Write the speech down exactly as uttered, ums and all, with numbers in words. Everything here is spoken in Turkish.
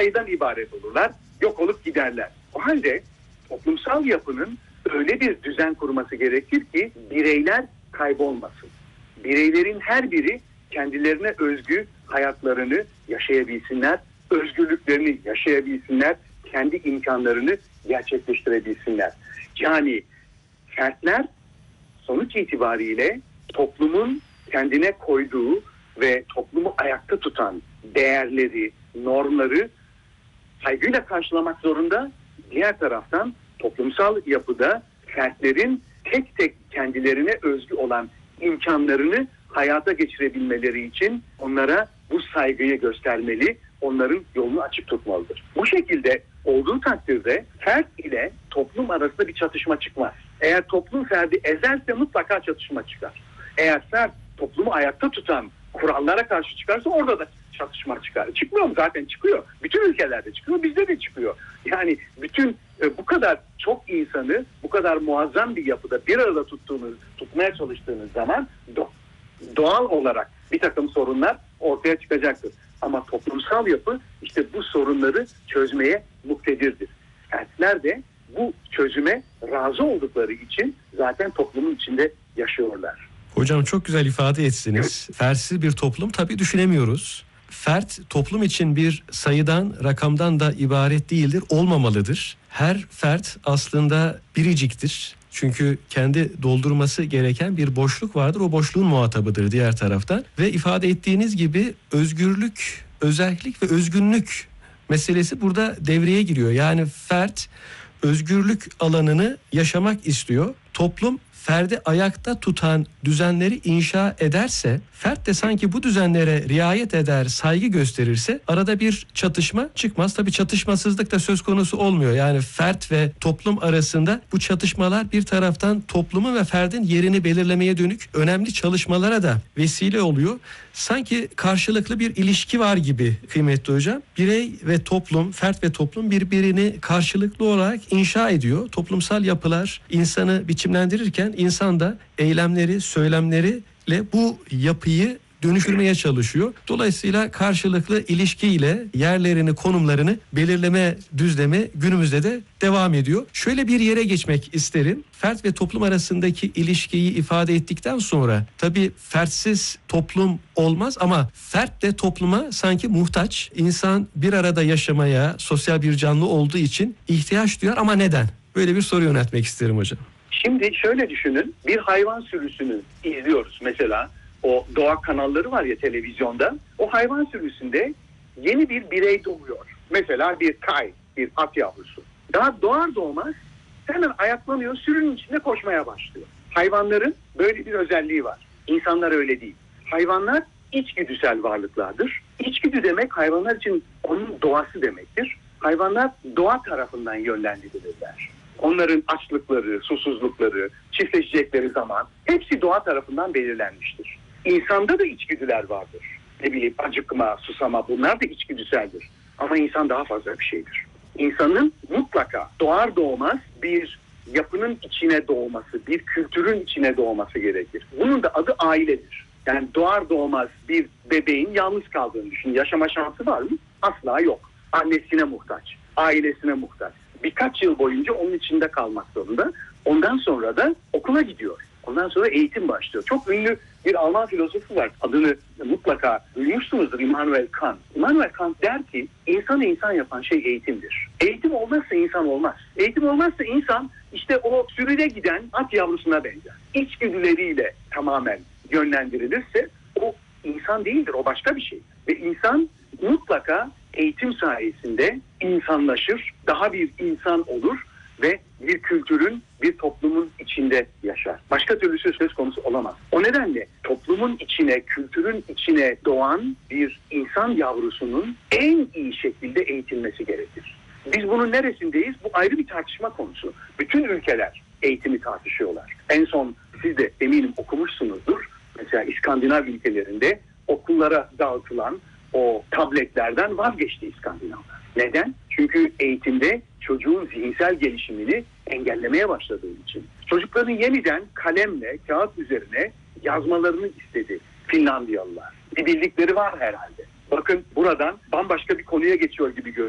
sayıdan ibaret olurlar, yok olup giderler. O halde toplumsal yapının öyle bir düzen kurması gerekir ki bireyler kaybolmasın. Bireylerin her biri kendilerine özgü hayatlarını yaşayabilsinler, özgürlüklerini yaşayabilsinler, kendi imkanlarını gerçekleştirebilsinler. Yani fertler sonuç itibariyle toplumun kendine koyduğu ve toplumu ayakta tutan değerleri, normları saygıyla karşılamak zorunda. Diğer taraftan toplumsal yapıda fertlerin tek tek kendilerine özgü olan imkanlarını hayata geçirebilmeleri için onlara bu saygıyı göstermeli, onların yolunu açık tutmalıdır. Bu şekilde olduğu takdirde fert ile toplum arasında bir çatışma çıkmaz. Eğer toplum ferdi ezerse mutlaka çatışma çıkar. Eğer fert toplumu ayakta tutan kurallara karşı çıkarsa orada da çatışma çıkar. Çıkmıyor mu? Zaten çıkıyor. Bütün ülkelerde çıkıyor, bizde de çıkıyor. Yani bütün e, bu kadar çok insanı bu kadar muazzam bir yapıda bir arada tuttuğunuz, tutmaya çalıştığınız zaman do- doğal olarak bir takım sorunlar ortaya çıkacaktır. Ama toplumsal yapı işte bu sorunları çözmeye muktedirdir. Fertler de bu çözüme razı oldukları için zaten toplumun içinde yaşıyorlar. Hocam çok güzel ifade etsiniz. Fertsiz bir toplum tabii düşünemiyoruz. Fert toplum için bir sayıdan, rakamdan da ibaret değildir, olmamalıdır. Her fert aslında biriciktir. Çünkü kendi doldurması gereken bir boşluk vardır. O boşluğun muhatabıdır diğer taraftan. Ve ifade ettiğiniz gibi özgürlük, özellik ve özgünlük meselesi burada devreye giriyor. Yani fert özgürlük alanını yaşamak istiyor. Toplum ferdi ayakta tutan düzenleri inşa ederse, fert de sanki bu düzenlere riayet eder, saygı gösterirse arada bir çatışma çıkmaz. Tabii çatışmasızlık da söz konusu olmuyor. Yani fert ve toplum arasında bu çatışmalar bir taraftan toplumun ve ferdin yerini belirlemeye dönük önemli çalışmalara da vesile oluyor. Sanki karşılıklı bir ilişki var gibi kıymetli hocam. Birey ve toplum, fert ve toplum birbirini karşılıklı olarak inşa ediyor. Toplumsal yapılar insanı biçimlendirirken insan da eylemleri, söylemleriyle bu yapıyı dönüştürmeye çalışıyor. Dolayısıyla karşılıklı ilişkiyle yerlerini, konumlarını belirleme düzlemi günümüzde de devam ediyor. Şöyle bir yere geçmek isterim. Fert ve toplum arasındaki ilişkiyi ifade ettikten sonra tabii fertsiz toplum olmaz ama fert de topluma sanki muhtaç. İnsan bir arada yaşamaya, sosyal bir canlı olduğu için ihtiyaç duyar ama neden? Böyle bir soru yöneltmek isterim hocam. Şimdi şöyle düşünün, bir hayvan sürüsünü izliyoruz mesela. O doğa kanalları var ya televizyonda. O hayvan sürüsünde yeni bir birey doğuyor. Mesela bir kay, bir at yavrusu. Daha doğar doğmaz hemen ayaklanıyor, sürünün içinde koşmaya başlıyor. Hayvanların böyle bir özelliği var. İnsanlar öyle değil. Hayvanlar içgüdüsel varlıklardır. İçgüdü demek hayvanlar için onun doğası demektir. Hayvanlar doğa tarafından yönlendirilirler. Onların açlıkları, susuzlukları, çiftleşecekleri zaman hepsi doğa tarafından belirlenmiştir. İnsanda da içgüdüler vardır. Ne bileyim acıkma, susama bunlar da içgüdüseldir. Ama insan daha fazla bir şeydir. İnsanın mutlaka doğar doğmaz bir yapının içine doğması, bir kültürün içine doğması gerekir. Bunun da adı ailedir. Yani doğar doğmaz bir bebeğin yalnız kaldığını düşün. Yaşama şansı var mı? Asla yok. Annesine muhtaç, ailesine muhtaç. Birkaç yıl boyunca onun içinde kalmak zorunda. Ondan sonra da okula gidiyor. Ondan sonra eğitim başlıyor. Çok ünlü bir Alman filozofu var. Adını mutlaka duymuşsunuzdur, Immanuel Kant. Immanuel Kant der ki insanı insan yapan şey eğitimdir. Eğitim olmazsa insan olmaz. Eğitim olmazsa insan işte o sürüde giden at yavrusuna benzer. İçgüdüleriyle tamamen yönlendirilirse o insan değildir. O başka bir şey. Ve insan mutlaka eğitim sayesinde insanlaşır, daha bir insan olur ve bir kültürün, bir toplumun içinde yaşar. Başka türlüsü söz konusu olamaz. O nedenle toplumun içine, kültürün içine doğan bir insan yavrusunun en iyi şekilde eğitilmesi gerekir. Biz bunun neresindeyiz? Bu ayrı bir tartışma konusu. Bütün ülkeler eğitimi tartışıyorlar. En son siz de eminim okumuşsunuzdur. Mesela İskandinav ülkelerinde okullara dağıtılan o tabletlerden vazgeçti İskandinavlar. Neden? Çünkü eğitimde çocuğun zihinsel gelişimini engellemeye başladığı için. Çocukların yeniden kalemle, kağıt üzerine yazmalarını istedi Finlandiyalılar. Bir bildikleri var herhalde. Bakın buradan bambaşka bir konuya geçiyor gibi görünüyor.